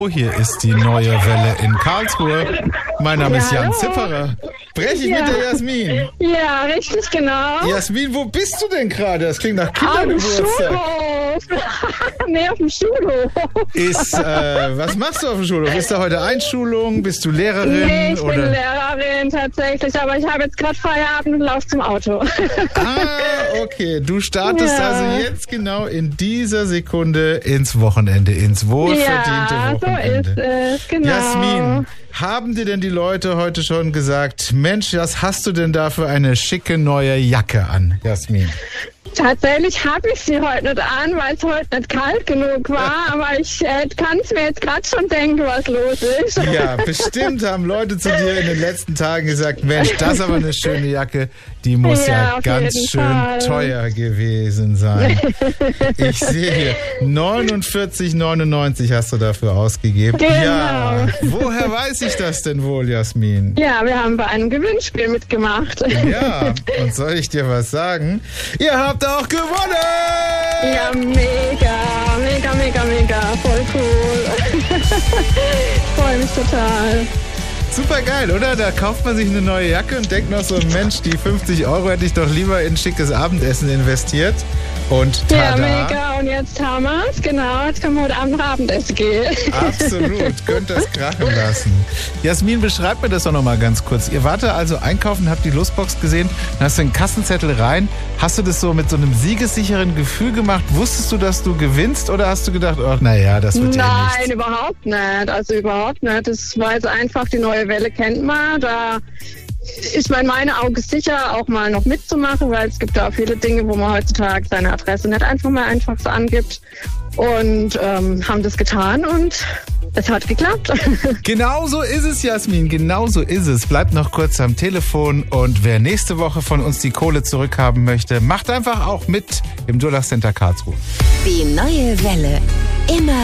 Hier ist die neue Welle in Karlsruhe. Mein Name ist Jan Zipperer. Spreche ich mit der Jasmin? Ja, richtig, genau. Jasmin, wo bist du denn gerade? Das klingt nach Kindergeburtstag. Auf dem Schulhof. Nee, auf dem Schulhof. Was machst du auf dem Schulhof? Ist da heute Einschulung? Bist du Lehrerin? Nee, ich bin Lehrerin tatsächlich, aber ich habe jetzt gerade Feierabend und laufe zum Auto. Okay. Du startest also jetzt genau in dieser Sekunde ins Wochenende, ins wohlverdiente Wochenende. So ist es, genau. Jasmin, haben dir denn die Leute heute schon gesagt, Mensch, was hast du denn da für eine schicke neue Jacke an, Jasmin? Tatsächlich habe ich sie heute nicht an, weil es heute nicht kalt genug war, aber ich kann es mir jetzt gerade schon denken, was los ist. Ja, bestimmt haben Leute zu dir in den letzten Tagen gesagt, Mensch, das ist aber eine schöne Jacke, die muss ja ganz schön teuer gewesen sein. Ich sehe hier, 49,99 hast du dafür ausgegeben. Genau. Ja, woher weiß ich das denn wohl, Jasmin? Ja, wir haben bei einem Gewinnspiel mitgemacht. Ja, und soll ich dir was sagen? Ihr habt auch gewonnen! Ja, mega, voll cool. Ich freue mich total. Super geil, oder? Da kauft man sich eine neue Jacke und denkt noch so, Mensch, die 50 € hätte ich doch lieber in schickes Abendessen investiert. Und tada. Ja, mega. Und jetzt haben wir es. Genau, jetzt können wir heute Abend noch Abendessen gehen. Absolut, könnt das krachen lassen. Jasmin, beschreib mir das doch nochmal ganz kurz. Ihr wart da also einkaufen, habt die Lostbox gesehen, dann hast du den Kassenzettel rein. Hast du das so mit so einem siegessicheren Gefühl gemacht? Wusstest du, dass du gewinnst oder hast du gedacht, ach naja, das wird ja nichts? Nein, überhaupt nicht. Also überhaupt nicht. Das war jetzt einfach, die neue Welle kennt man. Da ist man in meinen Augen sicher, auch mal noch mitzumachen, weil es gibt da viele Dinge, wo man heutzutage seine Adresse nicht einfach so angibt. Und haben das getan und es hat geklappt. Genau so ist es, Jasmin, genau so ist es. Bleibt noch kurz am Telefon und wer nächste Woche von uns die Kohle zurückhaben möchte, macht einfach auch mit im Durlach Center Karlsruhe. Die neue Welle. Immer